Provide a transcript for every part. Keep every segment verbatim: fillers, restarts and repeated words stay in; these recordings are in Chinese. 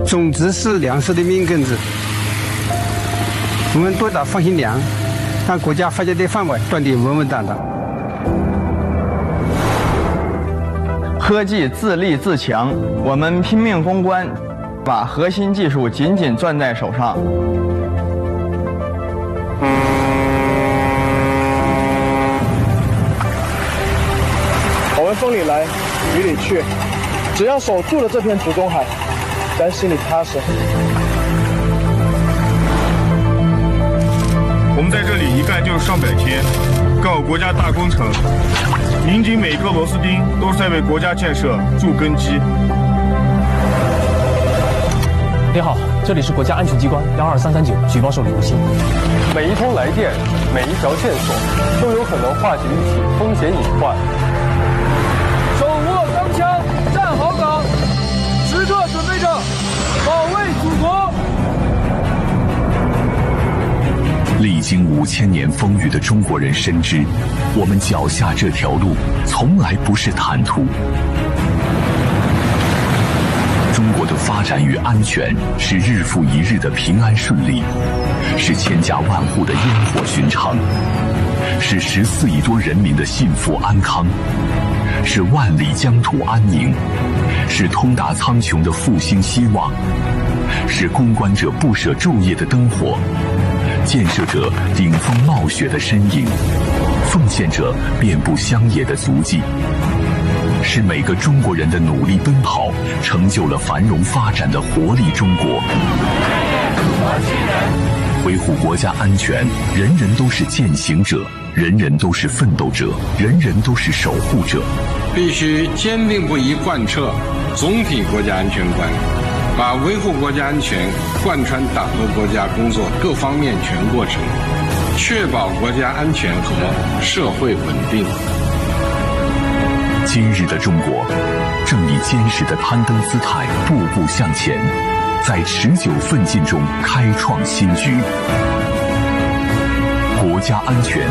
种子是粮食的命根子，我们多打放心粮，让国家发展的饭碗断得稳稳当当。 科技自立自强，我们拼命攻关，把核心技术紧紧攥在手上。 我们风里来，雨里去，只要守住了这片竹中海，咱心里踏实。 我们在这里一干就是上百天，干好国家大工程，拧紧每一颗螺丝钉，都是在为国家建设筑根基。 您好，这里是国家安全机关幺二三三九举报受理中心。 每一通来电，每一条线索，都有可能化解一起风险隐患。 手握钢枪，站好岗，时刻准备着保卫祖国。 历经五千年风雨的中国人深知，我们脚下这条路从来不是坦途。中国的发展与安全是日复一日的平安顺利，是千家万户的烟火寻常，是十四亿多人民的幸福安康，是万里疆土安宁，是通达苍穹的复兴希望，是攻关者不舍昼夜的灯火，建设者顶风冒雪的身影，奉献者遍布乡野的足迹，是每个中国人的努力奔跑，成就了繁荣发展的活力中国。维护国家安全，人人都是践行者，人人都是奋斗者，人人都是守护者。 必须坚定不移贯彻总体国家安全观，把维护国家安全贯穿党和国家工作各方面全过程，确保国家安全和社会稳定。 今日的中国正以坚实的攀登姿态步步向前，在持久奋进中开创新局。国家安全，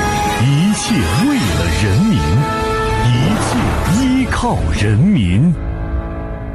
一切为了人民，一切依靠人民。